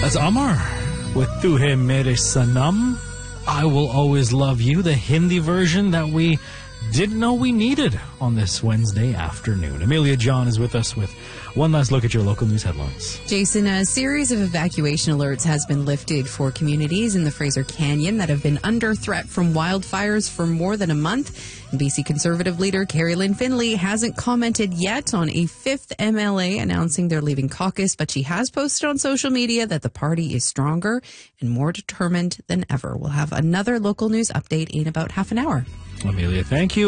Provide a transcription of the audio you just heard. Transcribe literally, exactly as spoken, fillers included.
That's Amar with Tu Hai Mere Sanam. I Will Always Love You, the Hindi version that we didn't know we needed on this Wednesday afternoon. Amelia John is with us with one last look at your local news headlines. Jason, a series of evacuation alerts has been lifted for communities in the Fraser Canyon that have been under threat from wildfires for more than a month. B C Conservative leader Carrie Lynn Finley hasn't commented yet on a fifth M L A announcing they're leaving caucus, but she has posted on social media that the party is stronger and more determined than ever. We'll have another local news update in about half an hour. Amelia, thank you.